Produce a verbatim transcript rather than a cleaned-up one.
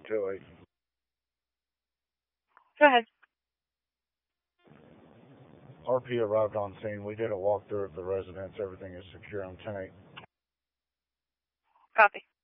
two eight. Go ahead. R P arrived on scene. We did a walkthrough of the residence. Everything is secure on ten eight. Copy.